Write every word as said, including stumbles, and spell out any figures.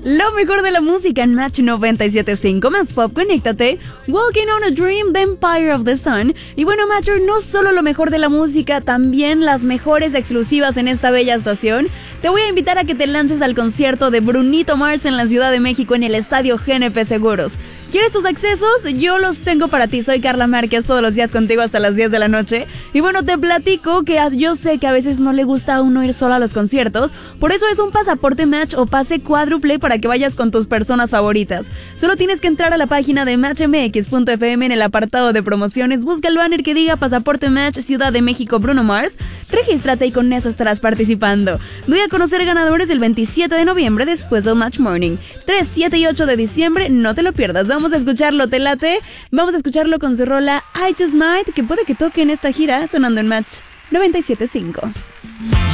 Lo mejor de la música en Match noventa y siete punto cinco, más pop, conéctate. Walking on a Dream, The Empire of the Sun. Y bueno, Matcher, no solo lo mejor de la música, también las mejores exclusivas en esta bella estación. Te voy a invitar a que te lances al concierto de Brunito Mars en la Ciudad de México en el Estadio G N P Seguros. ¿Quieres tus accesos? Yo los tengo para ti. Soy Carla Márquez, todos los días contigo hasta las diez de la noche. Y bueno, te platico que yo sé que a veces no le gusta a uno ir solo a los conciertos. Por eso es un pasaporte Match o pase cuádruple para que vayas con tus personas favoritas. Solo tienes que entrar a la página de match m x punto f m en el apartado de promociones. Busca el banner que diga Pasaporte Match Ciudad de México Bruno Mars. Regístrate y con eso estarás participando. Voy a conocer ganadores el veintisiete de noviembre después del Match Morning. tres, siete y ocho de diciembre, no te lo pierdas. Vamos a escucharlo, ¿te late? Vamos a escucharlo con su rola I Just Might, que puede que toque en esta gira sonando en Match noventa y siete punto cinco.